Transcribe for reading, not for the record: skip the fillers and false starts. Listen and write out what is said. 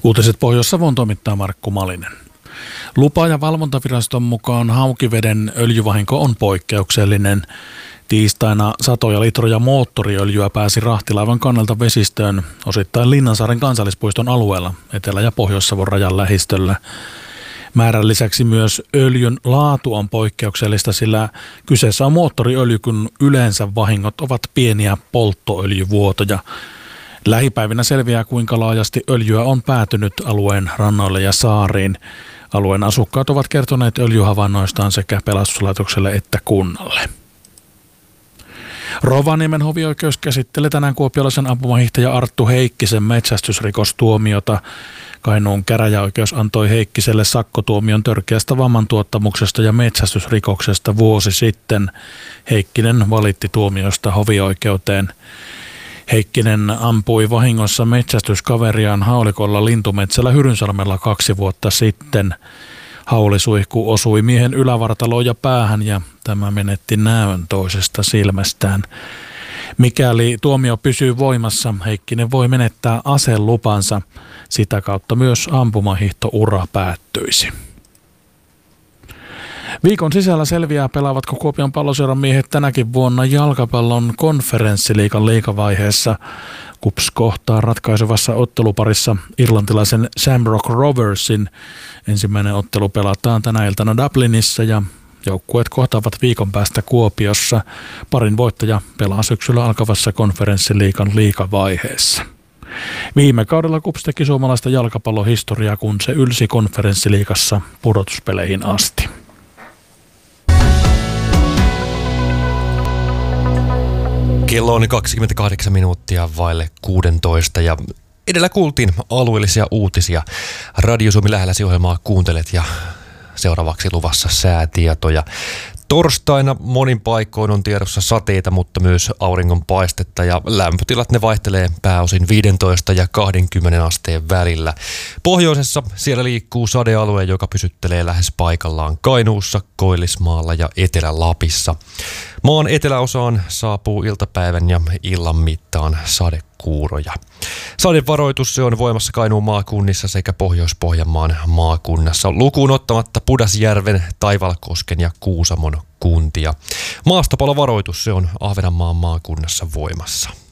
Uutiset Pohjois-Savon toimittaa Markku Malinen. Lupa- ja valvontaviraston mukaan Haukiveden öljyvahinko on poikkeuksellinen. Tiistaina satoja litroja moottoriöljyä pääsi rahtilaivan kannalta vesistöön osittain Linnansaaren kansallispuiston alueella Etelä- ja Pohjois-Savon rajan lähistöllä. Määrän lisäksi myös öljyn laatu on poikkeuksellista, sillä kyseessä on moottoriöljy, kun yleensä vahingot ovat pieniä polttoöljyvuotoja. Lähipäivinä selviää, kuinka laajasti öljyä on päätynyt alueen rannoille ja saariin. Alueen asukkaat ovat kertoneet öljyhavainnoistaan sekä pelastuslaitokselle että kunnalle. Rovaniemen hovioikeus käsitteli tänään kuopiolaisen ampumahiihtäjä Arttu Heikkisen metsästysrikostuomiota. Kainuun käräjäoikeus antoi Heikkiselle sakkotuomion törkeästä vammantuottamuksesta ja metsästysrikoksesta vuosi sitten. Heikkinen valitti tuomiosta hovioikeuteen. Heikkinen ampui vahingossa metsästyskaveriaan haulikolla lintumetsällä Hyrynsalmella 2 vuotta sitten. Haulisuihku osui miehen ylävartaloon ja päähän ja tämä menetti näön toisesta silmästään. Mikäli tuomio pysyy voimassa, Heikkinen voi menettää aselupansa. Sitä kautta myös ampumahiihtoura päättyisi. Viikon sisällä selviää, pelaavatko Kuopion Palloseuran miehet tänäkin vuonna jalkapallon konferenssiliigan liigavaiheessa. KuPS kohtaa ratkaisevassa otteluparissa irlantilaisen Shamrock Roversin. Ensimmäinen ottelu pelataan tänä iltana Dublinissa ja joukkueet kohtaavat viikon päästä Kuopiossa. Parin voittaja pelaa syksyllä alkavassa konferenssiliigan liigavaiheessa. Viime kaudella KuPS teki suomalaista jalkapallohistoriaa, kun se ylsi konferenssiliigassa pudotuspeleihin asti. Kello on 28 minuuttia vaille 16 ja edellä kuultiin alueellisia uutisia. Radio Suomi lähelläsi ohjelmaa kuuntelet ja seuraavaksi luvassa säätietoja. Torstaina monin paikoin on tiedossa sateita, mutta myös auringonpaistetta ja lämpötilat ne vaihtelee pääosin 15 ja 20 asteen välillä. Pohjoisessa siellä liikkuu sadealue, joka pysyttelee lähes paikallaan Kainuussa, Koillismaalla ja Etelä-Lapissa. Maan eteläosaan saapuu iltapäivän ja illan mittaan sadekuuroja. Sadevaroitus se on voimassa Kainuun maakunnissa sekä Pohjois-Pohjanmaan maakunnassa lukuun ottamatta Pudasjärven, Taivalkosken ja Kuusamon kuntia. Maastopalovaroitus se on Ahvenanmaan maakunnassa voimassa.